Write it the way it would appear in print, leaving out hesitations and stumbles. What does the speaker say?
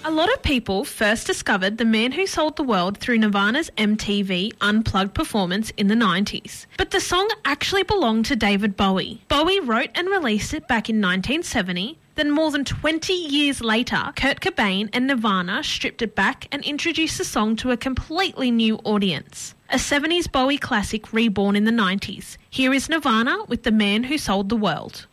A lot of people first discovered The Man Who Sold the World through Nirvana's MTV Unplugged performance in the 90s. But the song actually belonged to David Bowie. Bowie wrote and released it back in 1970. Then more than 20 years later, Kurt Cobain and Nirvana stripped it back and introduced the song to a completely new audience. A 70s Bowie classic reborn in the 90s. Here is Nirvana with The Man Who Sold the World.